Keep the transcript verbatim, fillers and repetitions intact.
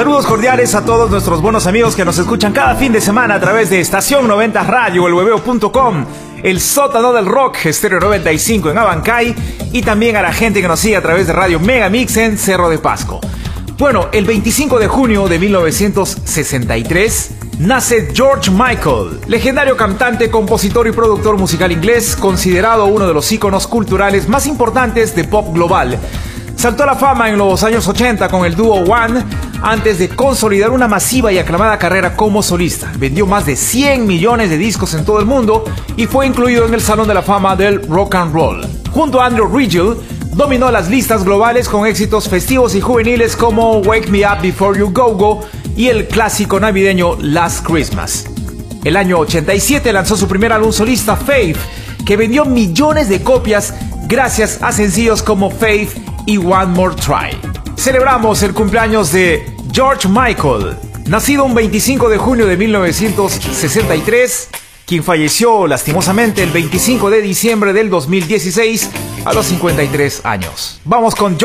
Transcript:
Saludos cordiales a todos nuestros buenos amigos que nos escuchan cada fin de semana a través de Estación noventa Radio, el hueveo punto com, el sótano del rock, Estéreo noventa y cinco en Abancay, y también a la gente que nos sigue a través de Radio Megamix en Cerro de Pasco. Bueno, el veinticinco de junio de mil novecientos sesenta y tres nace George Michael, legendario cantante, compositor y productor musical inglés, considerado uno de los íconos culturales más importantes de pop global. Saltó a la fama en los años ochenta con el dúo One, antes de consolidar una masiva y aclamada carrera como solista. Vendió más de cien millones de discos en todo el mundo y fue incluido en el Salón de la Fama del Rock and Roll. Junto a Andrew Ridgell, dominó las listas globales con éxitos festivos y juveniles como Wake Me Up Before You Go Go y el clásico navideño Last Christmas. El año ochenta y siete lanzó su primer álbum solista, Faith, que vendió millones de copias gracias a sencillos como Faith y One More Try. Celebramos el cumpleaños de George Michael, nacido un veinticinco de junio de mil novecientos sesenta y tres, quien falleció lastimosamente el veinticinco de diciembre del dos mil dieciséis a los cincuenta y tres años. Vamos con